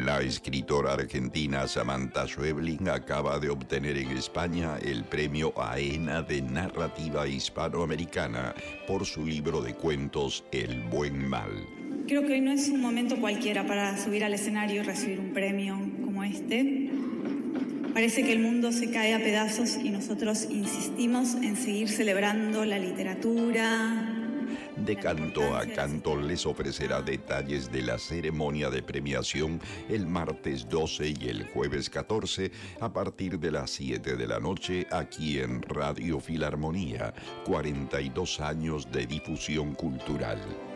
La escritora argentina Samantha Schweblin acaba de obtener en España el premio AENA de Narrativa Hispanoamericana por su libro de cuentos El Buen Mal. Creo que hoy no es un momento cualquiera para subir al escenario y recibir un premio como este. Parece que el mundo se cae a pedazos y nosotros insistimos en seguir celebrando la literatura. De Canto a Canto les ofrecerá detalles de la ceremonia de premiación el martes 12 y el jueves 14 a partir de las 7 de la noche aquí en Radio Filarmonía, 42 años de difusión cultural.